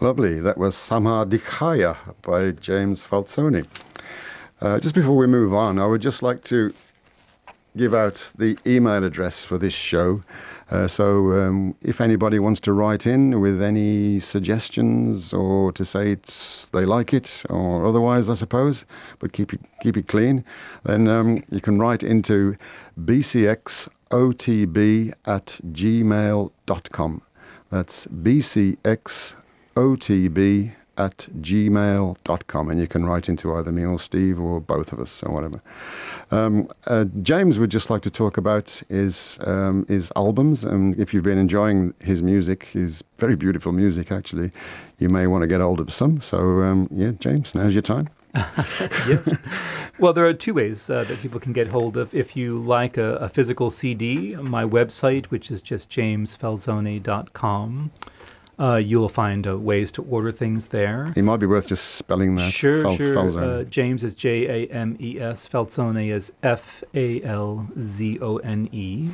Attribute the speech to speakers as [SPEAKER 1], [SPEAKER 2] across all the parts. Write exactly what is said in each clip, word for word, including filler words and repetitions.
[SPEAKER 1] Lovely. That was Samadhikhaya by James Falzoni. Uh, just before we move on, I would just like to give out the email address for this show. Uh, so um, if anybody wants to write in with any suggestions or to say it's, they like it or otherwise, I suppose, but keep it, keep it clean, then um, you can write into b c x o t b at gmail dot com. That's b c x o t b at gmail dot com, and you can write into either me or Steve or both of us or whatever. Um, uh, James would just like to talk about his um, his albums, and if you've been enjoying his music, his very beautiful music actually, you may want to get hold of some. So um, yeah, James, now's your time.
[SPEAKER 2] Yes. Well, there are two ways uh, that people can get hold of. If you like a, a physical C D, my website, which is just james falzoni dot com. Uh, you'll find uh, ways to order things there.
[SPEAKER 1] It might be worth just spelling that.
[SPEAKER 2] Sure,
[SPEAKER 1] Fal-
[SPEAKER 2] sure.
[SPEAKER 1] Falzoni.
[SPEAKER 2] Uh, James is J A M E S. Falzoni is F A L Z O N E.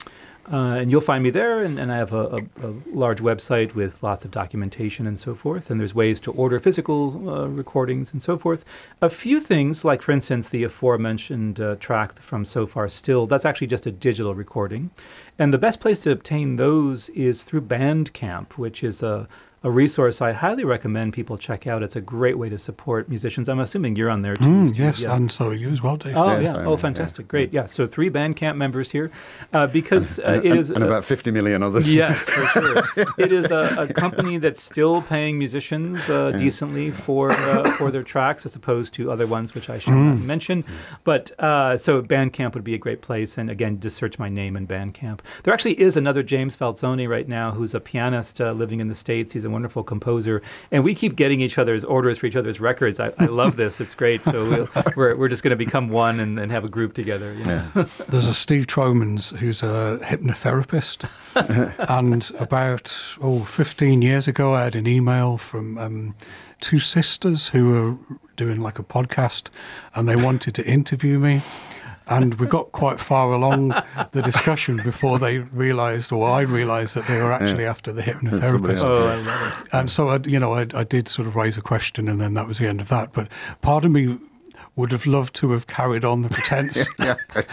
[SPEAKER 2] Uh, and you'll find me there, and, and I have a, a, a large website with lots of documentation and so forth, and there's ways to order physical uh, recordings and so forth. A few things, like, for instance, the aforementioned uh, track from So Far Still, that's actually just a digital recording. And the best place to obtain those is through Bandcamp, which is a, a resource I highly recommend people check out. It's a great way to support musicians. I'm assuming you're on there too,
[SPEAKER 3] Mm,
[SPEAKER 2] Steve.
[SPEAKER 3] yes,
[SPEAKER 2] Yeah.
[SPEAKER 3] and so are you as well, Dave.
[SPEAKER 2] Oh,
[SPEAKER 1] Yes,
[SPEAKER 2] yeah.
[SPEAKER 1] I
[SPEAKER 2] Oh,
[SPEAKER 1] am,
[SPEAKER 2] fantastic.
[SPEAKER 1] yeah.
[SPEAKER 2] Great. Yeah. So three Bandcamp members here uh, because uh,
[SPEAKER 1] and,
[SPEAKER 2] it
[SPEAKER 1] and,
[SPEAKER 2] is...
[SPEAKER 1] and
[SPEAKER 2] uh,
[SPEAKER 1] about fifty million others.
[SPEAKER 2] Yes, for sure. It is a, a company that's still paying musicians uh,
[SPEAKER 1] Yeah.
[SPEAKER 2] decently for uh, for their tracks, as opposed to other ones which I shall not mention. But uh, so Bandcamp would be a great place, and again, just search my name in Bandcamp. There actually is another James Falzoni right now, who's a pianist uh, living in the States. He's a wonderful composer, and we keep getting each other's orders for each other's records. I, I love this; it's great. So we'll, we're we're just going to become one and, and have a group together. You know?
[SPEAKER 1] Yeah.
[SPEAKER 3] There's a Steve Tromans who's a hypnotherapist. And about, oh, fifteen years ago, I had an email from um, two sisters who were doing like a podcast, and they wanted to interview me. And we got quite far along the discussion before they realised, or I realised, that they were actually
[SPEAKER 1] Yeah.
[SPEAKER 3] after the
[SPEAKER 1] somebody
[SPEAKER 3] hypnotherapist.
[SPEAKER 1] else.
[SPEAKER 2] Oh, I love it.
[SPEAKER 3] And so, I, you know, I, I did sort of raise a question, and then that was the end of that. But part of me would have loved to have carried on the pretense
[SPEAKER 1] yeah.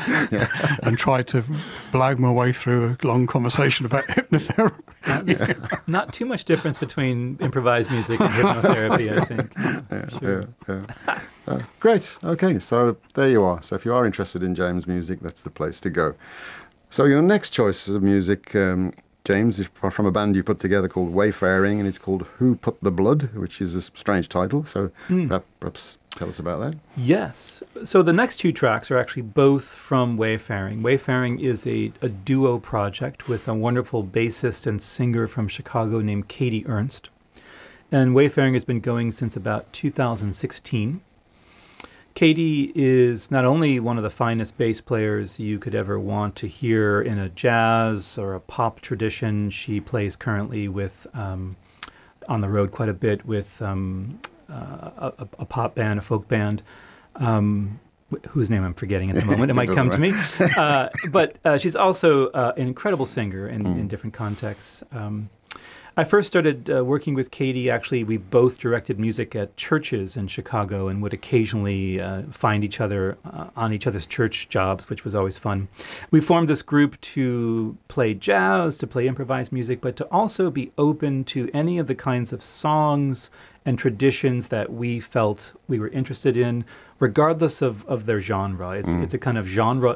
[SPEAKER 1] yeah.
[SPEAKER 3] and tried to blag my way through a long conversation about hypnotherapy.
[SPEAKER 2] There's not too much difference between improvised music and hypnotherapy, I think.
[SPEAKER 1] Yeah,
[SPEAKER 2] Sure.
[SPEAKER 1] yeah, yeah. Uh, great. Okay, so there you are. So if you are interested in James' music, that's the place to go. So your next choice of music, um, James, is fr- from a band you put together called Wayfaring, and it's called Who Put the Blood, which is a strange title. So perhaps, perhaps tell us about that.
[SPEAKER 2] Yes. So the next two tracks are actually both from Wayfaring. Wayfaring is a, a duo project with a wonderful bassist and singer from Chicago named Katie Ernst. And Wayfaring has been going since about two thousand sixteen. Katie is not only one of the finest bass players you could ever want to hear in a jazz or a pop tradition. She plays currently with, um, on the road quite a bit with um, uh, a, a pop band, a folk band, um, wh- whose name I'm forgetting at the moment. It might come to me. Uh, but uh, she's also uh, an incredible singer in,
[SPEAKER 1] Mm.
[SPEAKER 2] in different contexts. Um, I first started uh, working with Katie. Actually, we both directed music at churches in Chicago and would occasionally uh, find each other uh, on each other's church jobs, which was always fun. We formed this group to play jazz, to play improvised music, but to also be open to any of the kinds of songs and traditions that we felt we were interested in, regardless of, of their genre. It's
[SPEAKER 1] Mm.
[SPEAKER 2] it's a kind of genre